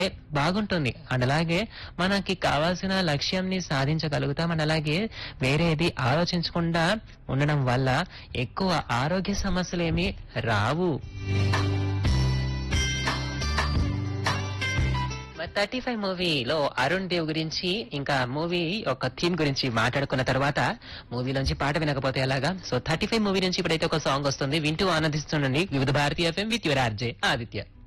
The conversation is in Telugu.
బాగుంటుంది. అండ్ అలాగే మనకి కావాల్సిన లక్ష్యంని సాధించగలుగుతాం. అండ్ అలాగే వేరేది ఆలోచించకుండా ఉండడం వల్ల ఎక్కువ ఆరోగ్య సమస్యలేమీ రావు. మరి 35 మూవీలో అరుణ్ దేవ్ గురించి ఇంకా మూవీ ఒక థీమ్ గురించి మాట్లాడుకున్న తర్వాత మూవీలోంచి పాట వినకపోతే ఎలాగా? సో 35 మూవీ నుంచి ఇప్పుడైతే ఒక సాంగ్ వస్తుంది, వింటూ ఆనందిస్తుండండి వివిధ భారతీయ FM with your RJ Aditya.